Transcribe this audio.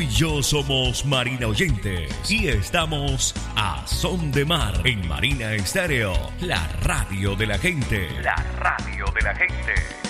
yo somos Marina Oyentes y estamos a Son de Mar en Marina Estéreo, la radio de la gente. La radio de la gente.